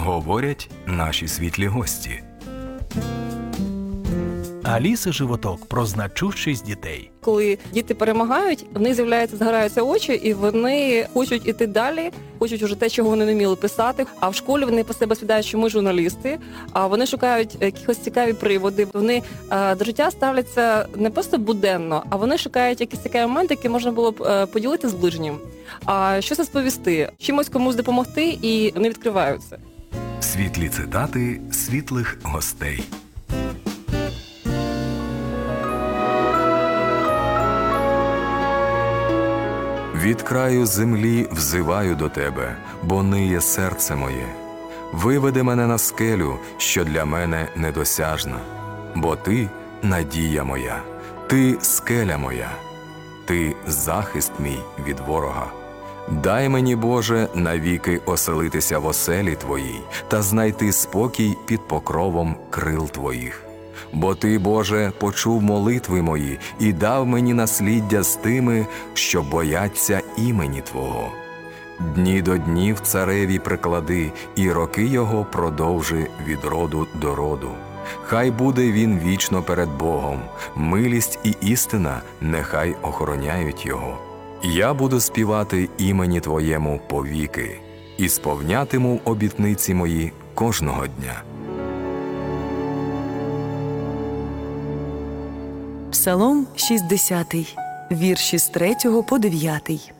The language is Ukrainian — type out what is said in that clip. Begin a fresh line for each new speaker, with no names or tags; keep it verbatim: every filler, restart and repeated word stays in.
говорять наші світлі гості.
Аліса Животок про значущість дітей.
Коли діти перемагають, в них з'являються, згораються очі, і вони хочуть іти далі, хочуть уже те, чого вони не вміли писати. А в школі вони по себе свідають, що ми журналісти, а вони шукають якісь цікаві приводи. Вони а, до життя ставляться не просто буденно, а вони шукають якісь цікаві моменти, які можна було б а, поділити з ближнім. А щось розповісти, чимось комусь допомогти, і вони відкриваються.
Світлі цитати світлих гостей. Від краю землі взиваю до тебе, бо ниє серце моє. Виведи мене на скелю, що для мене недосяжна. Бо ти – надія моя, ти – скеля моя, ти – захист мій від ворога. Дай мені, Боже, навіки оселитися в оселі Твоїй та знайти спокій під покровом крил Твоїх. Бо Ти, Боже, почув молитви мої і дав мені насліддя з тими, що бояться імені Твого. Дні до днів цареві приклади, і роки його продовжи від роду до роду. Хай буде він вічно перед Богом, милість і істина нехай охороняють його. Я буду співати імені Твоєму повіки, і сповнятиму обітниці мої кожного дня.
Псалом шістдесятий, вірші з третього по дев'ятий.